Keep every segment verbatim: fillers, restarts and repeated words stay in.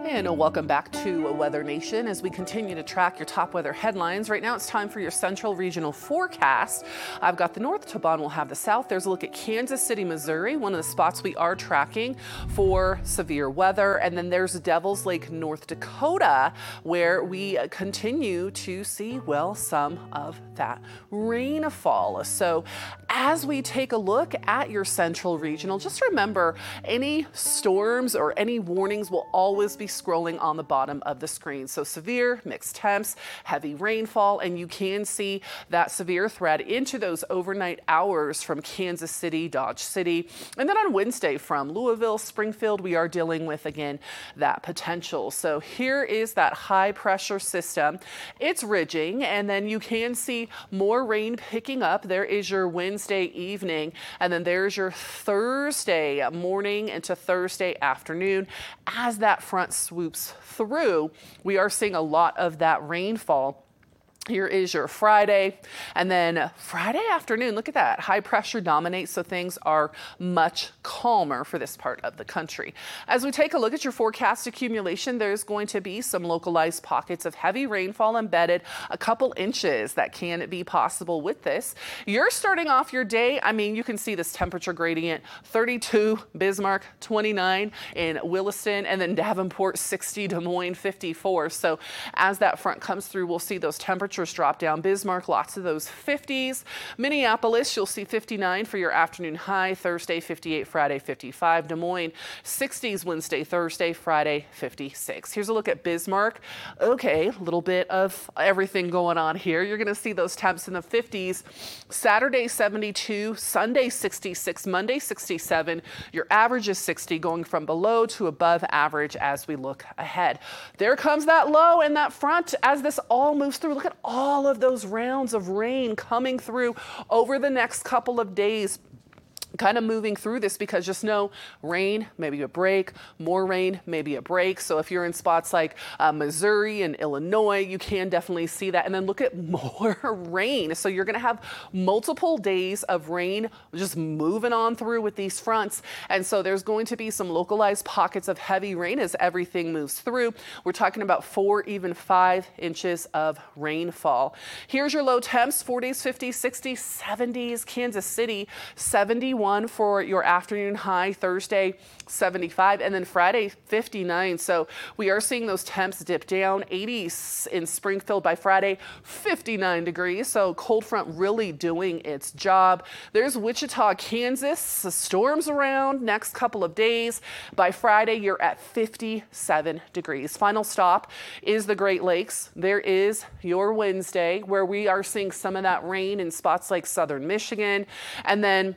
And welcome back to Weather Nation as we continue to track your top weather headlines. Right now it's time for your central regional forecast. I've got the north, Taban will have the south. There's a look at Kansas City, Missouri, one of the spots we are tracking for severe weather. And then there's Devils Lake, North Dakota, where we continue to see, well, some of that rainfall. So as we take a look at your central regional, just remember any storms or any warnings will always be scrolling on the bottom of the screen. So severe, mixed temps, heavy rainfall, and you can see that severe threat into those overnight hours from Kansas City, Dodge City. And then on Wednesday from Louisville, Springfield, we are dealing with, again, that potential. So here is that high pressure system. It's ridging, and then you can see more rain picking up. There is your Wednesday evening, and then there's your Thursday morning into Thursday afternoon. As that front swoops through, we are seeing a lot of that rainfall. Here is your Friday, and then Friday afternoon, look at that. High pressure dominates, so things are much calmer for this part of the country. As we take a look at your forecast accumulation, there's going to be some localized pockets of heavy rainfall embedded, a couple inches that can be possible with this. You're starting off your day, I mean, you can see this temperature gradient, thirty-two, Bismarck, twenty-nine in Williston, and then Davenport, sixty, Des Moines, fifty-four. So as that front comes through, we'll see those temperatures drop down. Bismarck, lots of those fifties. Minneapolis, you'll see fifty-nine for your afternoon high. Thursday, fifty-eight. Friday, fifty-five. Des Moines, sixties Wednesday, Thursday, Friday, fifty-six. Here's a look at Bismarck. Okay, a little bit of everything going on here. You're going to see those temps in the fifties. Saturday, seventy-two. Sunday, sixty-six. Monday, sixty-seven. Your average is sixty, going from below to above average as we look ahead. There comes that low and that front as this all moves through. Look at all of those rounds of rain coming through over the next couple of days. Kind of moving through this because just know rain, maybe a break, more rain, maybe a break. So if you're in spots like uh, Missouri and Illinois, you can definitely see that. And then look at more rain. So you're going to have multiple days of rain just moving on through with these fronts. And so there's going to be some localized pockets of heavy rain as everything moves through. We're talking about four, even five inches of rainfall. Here's your low temps, forties, fifties, sixties, seventies, Kansas City, seventy-one for your afternoon high. Thursday, seventy-five, and then Friday, fifty-nine. So we are seeing those temps dip down. eighties in Springfield by Friday, fifty-nine degrees. So cold front really doing its job. There's Wichita, Kansas. The storms around next couple of days. By Friday, you're at fifty-seven degrees. Final stop is the Great Lakes. There is your Wednesday where we are seeing some of that rain in spots like southern Michigan. And then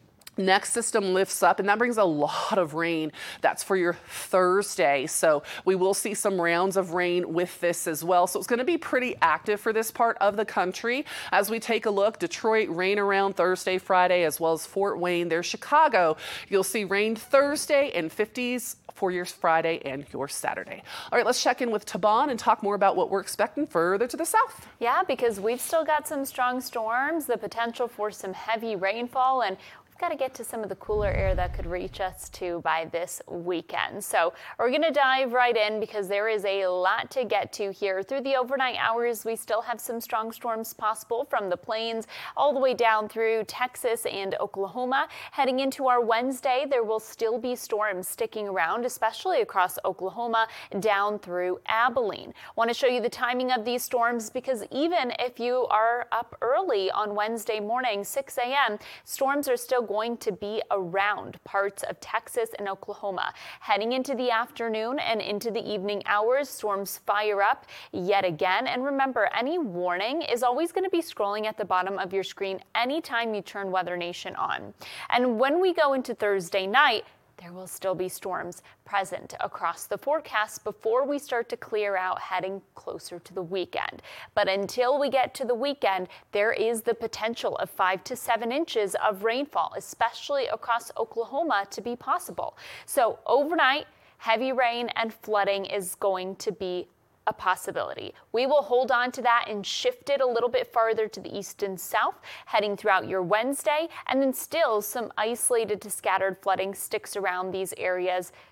next system lifts up, and that brings a lot of rain. That's for your Thursday. So we will see some rounds of rain with this as well. So it's going to be pretty active for this part of the country. As we take a look, Detroit, rain around Thursday, Friday, as well as Fort Wayne. There's Chicago. You'll see rain Thursday and fifties for your Friday and your Saturday. All right, let's check in with Taban and talk more about what we're expecting further to the south. Yeah, because we've still got some strong storms, the potential for some heavy rainfall, and got to get to some of the cooler air that could reach us to by this weekend. So we're going to dive right in because there is a lot to get to here. Through the overnight hours, we still have some strong storms possible from the plains all the way down through Texas and Oklahoma. Heading into our Wednesday, there will still be storms sticking around, especially across Oklahoma down through Abilene. Want to show you the timing of these storms because even if you are up early on Wednesday morning, six a m, storms are still going to be around parts of Texas and Oklahoma. Heading into the afternoon and into the evening hours, storms fire up yet again. And remember, any warning is always going to be scrolling at the bottom of your screen anytime you turn Weather Nation on. And when we go into Thursday night, there will still be storms present across the forecast before we start to clear out heading closer to the weekend. But until we get to the weekend, there is the potential of five to seven inches of rainfall, especially across Oklahoma, to be possible. So overnight, heavy rain and flooding is going to be a possibility. We will hold on to that and shift it a little bit farther to the east and south, heading throughout your Wednesday, and then still some isolated to scattered flooding sticks around these areas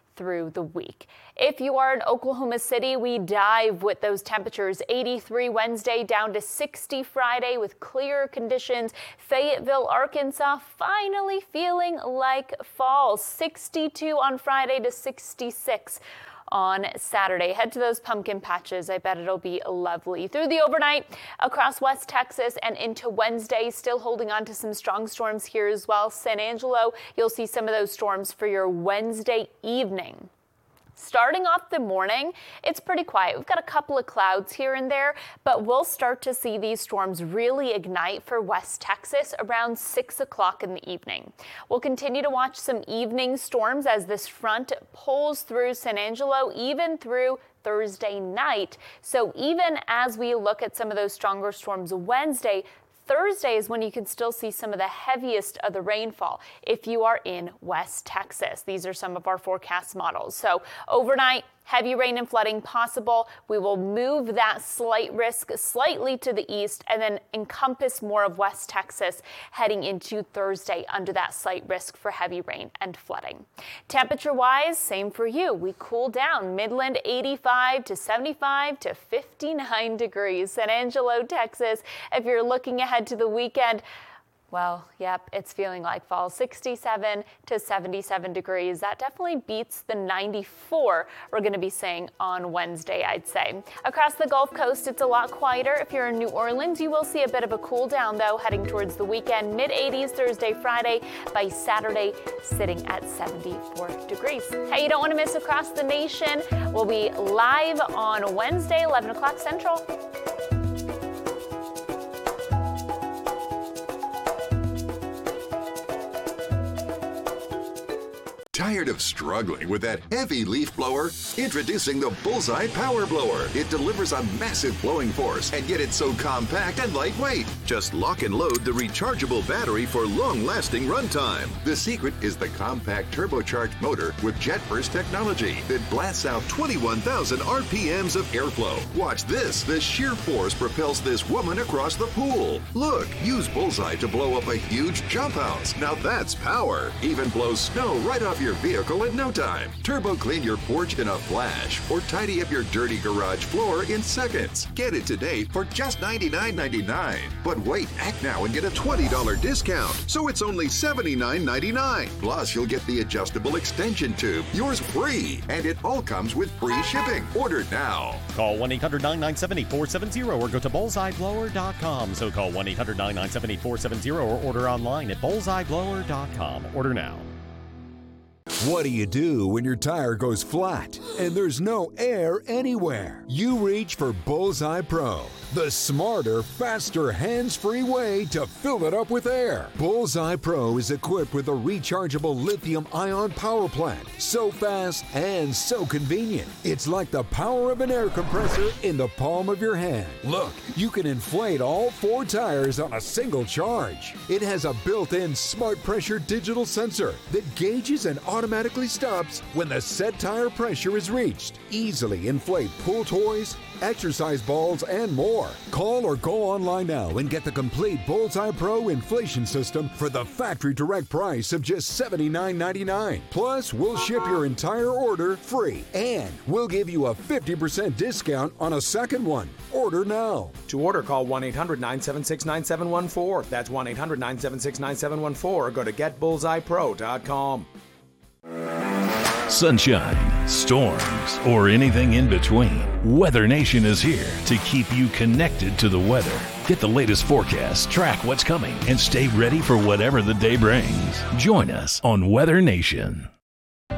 through the week. If you are in Oklahoma City, we dive with those temperatures. eighty-three Wednesday down to sixty Friday with clear conditions. Fayetteville, Arkansas finally feeling like fall. sixty-two on Friday to sixty-six on Saturday. Head to those pumpkin patches. I bet it'll be lovely. Through the overnight across West Texas and into Wednesday, still holding on to some strong storms here as well. San Angelo, you'll see some of those storms for your Wednesday evening. Starting off the morning, it's pretty quiet. We've got a couple of clouds here and there, but we'll start to see these storms really ignite for West Texas around six o'clock in the evening. We'll continue to watch some evening storms as this front pulls through San Angelo, even through Thursday night. So even as we look at some of those stronger storms Wednesday, Thursday is when you can still see some of the heaviest of the rainfall if you are in West Texas. These are some of our forecast models. So overnight, heavy rain and flooding possible. We will move that slight risk slightly to the east and then encompass more of West Texas heading into Thursday under that slight risk for heavy rain and flooding. Temperature-wise, same for you. We cool down. Midland eighty-five to seventy-five to fifty-nine degrees. San Angelo, Texas, if you're looking ahead to the weekend, well, yep, it's feeling like fall. sixty-seven to seventy-seven degrees. That definitely beats the ninety-four we're going to be seeing on Wednesday, I'd say. Across the Gulf Coast, it's a lot quieter. If you're in New Orleans, you will see a bit of a cool down, though, heading towards the weekend. mid eighties Thursday, Friday. By Saturday, sitting at seventy-four degrees. Hey, you don't want to miss Across the Nation. We'll be live on Wednesday, eleven o'clock Central. Tired of struggling with that heavy leaf blower? Introducing the Bullseye Power Blower. It delivers a massive blowing force, and yet it's so compact and lightweight. Just lock and load the rechargeable battery for long-lasting runtime. The secret is the compact turbocharged motor with jet burst technology that blasts out twenty-one thousand R P Ms of airflow. Watch this. The sheer force propels this woman across the pool. Look, use Bullseye to blow up a huge jump house. Now that's power. Even blows snow right off your vehicle in no time. Turbo clean your porch in a flash or tidy up your dirty garage floor in seconds. Get it today for just ninety-nine ninety-nine. But wait, act now and get a twenty dollar discount. So it's only seventy-nine ninety-nine. Plus, you'll get the adjustable extension tube. Yours free. And it all comes with free shipping. Order now. Call one eight hundred nine nine seven four seven zero or go to bullseye blower dot com. So call one eight hundred nine nine seven four seven zero or order online at bullseye blower dot com. Order now. What do you do when your tire goes flat and there's no air anywhere? You reach for Bullseye Pro, the smarter, faster, hands-free way to fill it up with air. Bullseye Pro is equipped with a rechargeable lithium-ion power plant. So fast and so convenient. It's like the power of an air compressor in the palm of your hand. Look, you can inflate all four tires on a single charge. It has a built-in smart pressure digital sensor that gauges and automatically stops when the set tire pressure is reached. Easily inflate pool toys, exercise balls, and more. Call or go online now and get the complete Bullseye Pro inflation system for the factory direct price of just seventy-nine ninety-nine. Plus, we'll ship your entire order free, and we'll give you a fifty percent discount on a second one. Order now. To order, call one eight hundred nine seven six nine seven one four. That's one eight hundred nine seven six nine seven one four, or go to get bullseye pro dot com. Sunshine, storms, or anything in between, Weather Nation is here to keep you connected to the weather. Get the latest forecast, track what's coming, and stay ready for whatever the day brings. Join us on Weather Nation.